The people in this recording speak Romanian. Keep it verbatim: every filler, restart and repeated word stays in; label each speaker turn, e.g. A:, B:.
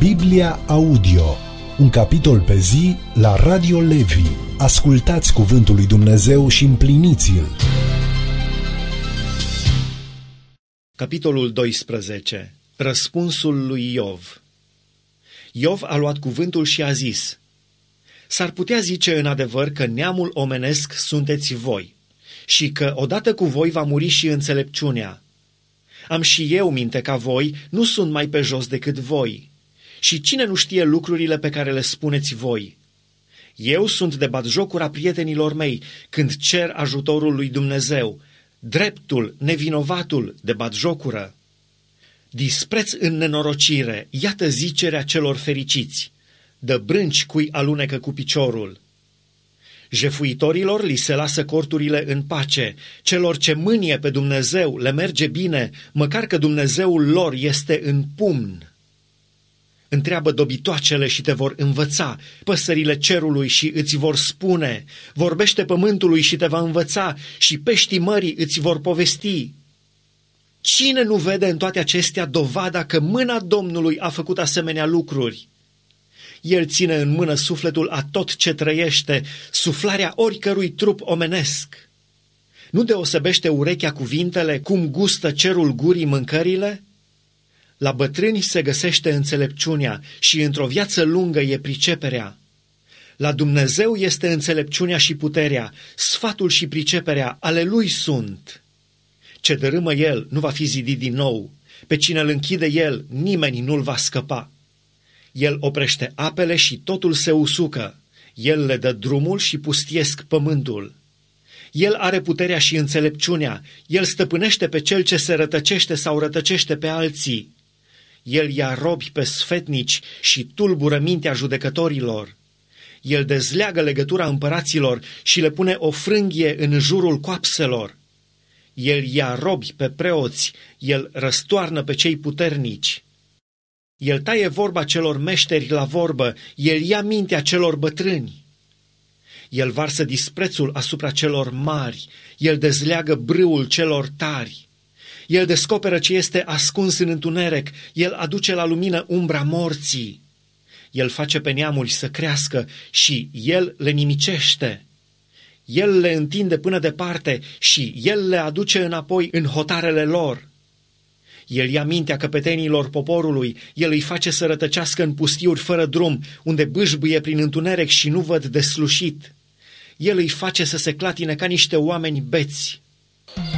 A: Biblia Audio, un capitol pe zi la Radio Levi. Ascultați cuvântul lui Dumnezeu și împliniți-l.
B: Capitolul doisprezece. Răspunsul lui Iov. Iov a luat cuvântul și a zis: S-ar putea zice în adevăr că neamul omenesc sunteți voi și că odată cu voi va muri și înțelepciunea. Am și eu minte ca voi, nu sunt mai pe jos decât voi. Și cine nu știe lucrurile pe care le spuneți voi? Eu sunt de batjocura prietenilor mei când cer ajutorul lui Dumnezeu, dreptul, nevinovatul de batjocură. Dispreț în nenorocire, iată zicerea celor fericiți, dă brânci cui alunecă cu piciorul. Jefuitorilor li se lasă corturile în pace, celor ce mânie pe Dumnezeu le merge bine, măcar că Dumnezeul lor este în pumn. Întreabă dobitoacele și te vor învăța, păsările cerului și îți vor spune, vorbește pământului și te va învăța și peștii mării îți vor povesti. Cine nu vede în toate acestea dovada că mâna Domnului a făcut asemenea lucruri? El ține în mână sufletul a tot ce trăiește, suflarea oricărui trup omenesc. Nu deosebește urechea cuvintele, cum gustă cerul gurii mâncările? La bătrâni se găsește înțelepciunea și într-o viață lungă e priceperea. La Dumnezeu este înțelepciunea și puterea, sfatul și priceperea, ale Lui sunt. Ce dărâmă El nu va fi zidit din nou, pe cine îl închide El nimeni nu-l va scăpa. El oprește apele și totul se usucă, El le dă drumul și pustiesc pământul. El are puterea și înțelepciunea, El stăpânește pe cel ce se rătăcește sau rătăcește pe alții. El ia robi pe sfetnici și tulbură mintea judecătorilor. El dezleagă legătura împăraților și le pune o frânghie în jurul coapselor. El ia robi pe preoți, El răstoarnă pe cei puternici. El taie vorba celor meșteri la vorbă, El ia mintea celor bătrâni. El varsă disprețul asupra celor mari, El dezleagă brâul celor tari. El descoperă ce este ascuns în întuneric, El aduce la lumină umbra morții. El face pe neamuri să crească și El le nimicește. El le întinde până departe și El le aduce înapoi în hotarele lor. El ia mintea căpetenilor poporului, El îi face să rătăcească în pustiuri fără drum, unde bâșbâie prin întuneric și nu văd deslușit. El îi face să se clatine ca niște oameni beți.